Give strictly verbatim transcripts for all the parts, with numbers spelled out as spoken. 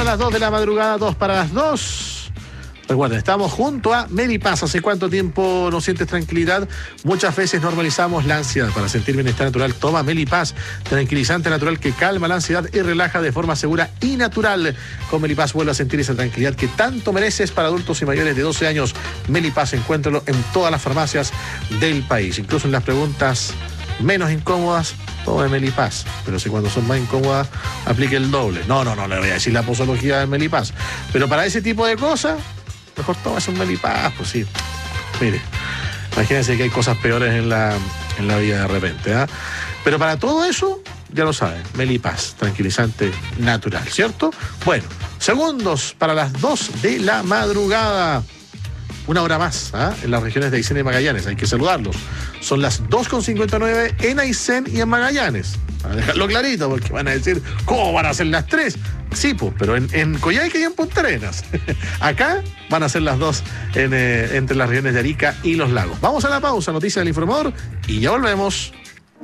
A las dos de la madrugada, dos para las dos. Recuerden, estamos junto a Melipaz. ¿Hace cuánto tiempo no sientes tranquilidad? Muchas veces normalizamos la ansiedad. Para sentir bienestar natural, toma Melipaz, tranquilizante natural que calma la ansiedad y relaja de forma segura y natural. Con Melipaz vuelve a sentir esa tranquilidad que tanto mereces. Para adultos y mayores de doce años, Melipaz, encuéntralo en todas las farmacias del país. Incluso en las preguntas menos incómodas, tome Melipaz. Pero si cuando son más incómodas, aplique el doble. No, no, no le voy a decir la posología de Melipaz. Pero para ese tipo de cosas, mejor tomas un Melipaz, pues sí. Mire, imagínense que hay cosas peores en la, en la vida de repente, ¿eh? Pero para todo eso, ya lo saben, Melipaz, tranquilizante natural, ¿cierto? Bueno, segundos para las dos de la madrugada. Una hora más, ¿eh? En las regiones de Aysén y Magallanes, hay que saludarlos. Son las dos con cincuenta y nueve en Aysén y en Magallanes. Para dejarlo clarito, porque van a decir, ¿cómo van a ser las tres? Sí, pues, pero en, en Coyhaique y en Punta Arenas. Acá van a ser las dos en, eh, entre las regiones de Arica y Los Lagos. Vamos a la pausa, noticias del Informador, y ya volvemos.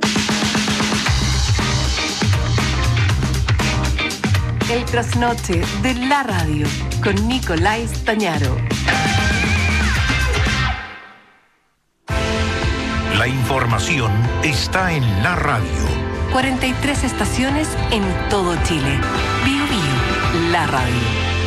El trasnoche de la radio, con Nicolás Tañaro. La información está en la radio. cuarenta y tres estaciones en todo Chile. Bio Bio, la radio.